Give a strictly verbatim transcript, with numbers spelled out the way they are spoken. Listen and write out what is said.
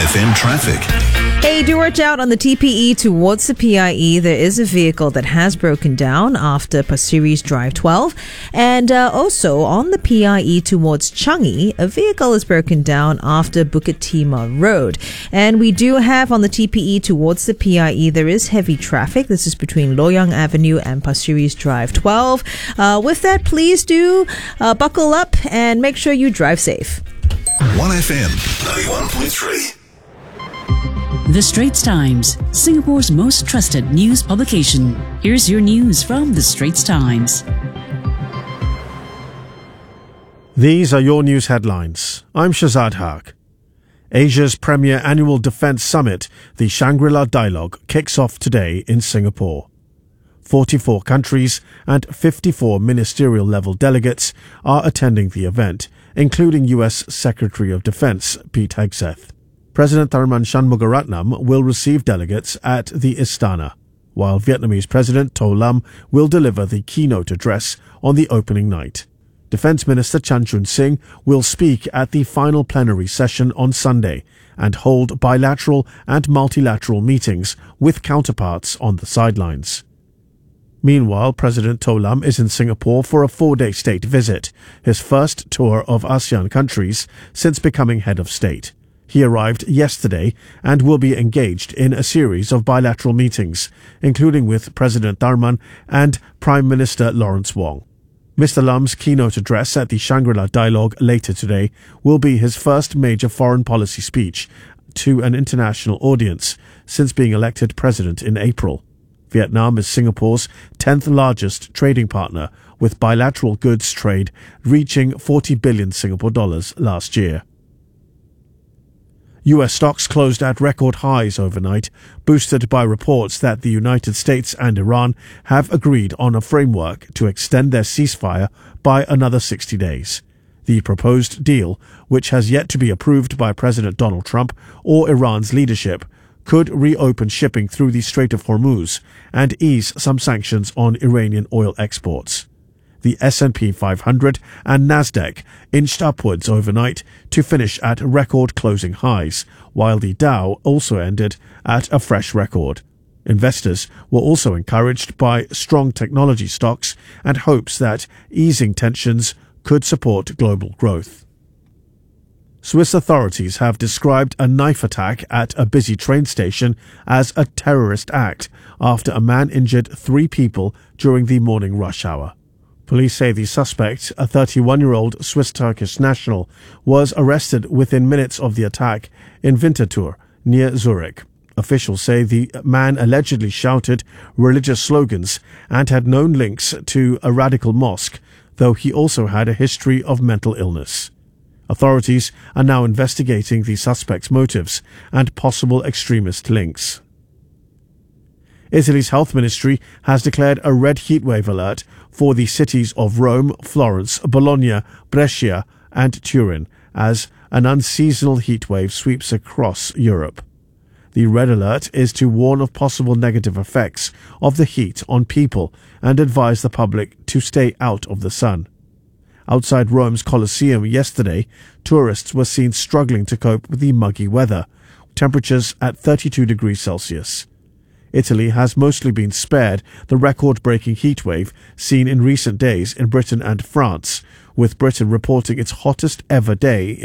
F M traffic. Hey, do watch out on the T P E towards the P I E. There is a vehicle that has broken down after Pasir Drive twelve. And uh, also on the P I E towards Changi, a vehicle is broken down after Bukit Timah Road. And we do have on the T P E towards the P I E, there is heavy traffic. This is between Loyang Avenue and Pasir Drive twelve. Uh, with that, please do uh, buckle up and make sure you drive safe. one F M ninety-one point three. The Straits Times, Singapore's most trusted news publication. Here's your news from The Straits Times. These are your news headlines. I'm Shazad Haq. Asia's premier annual defence summit, the Shangri-La Dialogue, kicks off today in Singapore. forty-four countries and fifty-four ministerial-level delegates are attending the event, including U S Secretary of Defense Pete Hegseth. President Tharman Shanmugaratnam will receive delegates at the Istana, while Vietnamese President To Lam will deliver the keynote address on the opening night. Defence Minister Chan Chun Sing will speak at the final plenary session on Sunday and hold bilateral and multilateral meetings with counterparts on the sidelines. Meanwhile, President To Lam is in Singapore for a four-day state visit, his first tour of ASEAN countries since becoming head of state. He arrived yesterday and will be engaged in a series of bilateral meetings, including with President Tharman and Prime Minister Lawrence Wong. Mister Lam's keynote address at the Shangri-La Dialogue later today will be his first major foreign policy speech to an international audience since being elected president in April. Vietnam is Singapore's tenth largest trading partner, with bilateral goods trade reaching forty billion Singapore dollars last year. U S stocks closed at record highs overnight, boosted by reports that the United States and Iran have agreed on a framework to extend their ceasefire by another sixty days. The proposed deal, which has yet to be approved by President Donald Trump or Iran's leadership, could reopen shipping through the Strait of Hormuz and ease some sanctions on Iranian oil exports. The S and P five hundred and Nasdaq inched upwards overnight to finish at record closing highs, while the Dow also ended at a fresh record. Investors were also encouraged by strong technology stocks and hopes that easing tensions could support global growth. Swiss authorities have described a knife attack at a busy train station as a terrorist act after a man injured three people during the morning rush hour. Police say the suspect, a thirty-one-year-old Swiss-Turkish national, was arrested within minutes of the attack in Winterthur, near Zurich. Officials say the man allegedly shouted religious slogans and had known links to a radical mosque, though he also had a history of mental illness. Authorities are now investigating the suspect's motives and possible extremist links. Italy's health ministry has declared a red heatwave alert for the cities of Rome, Florence, Bologna, Brescia and Turin as an unseasonal heatwave sweeps across Europe. The red alert is to warn of possible negative effects of the heat on people and advise the public to stay out of the sun. Outside Rome's Colosseum yesterday, tourists were seen struggling to cope with the muggy weather, temperatures at thirty-two degrees Celsius. Italy has mostly been spared the record-breaking heatwave seen in recent days in Britain and France, with Britain reporting its hottest ever day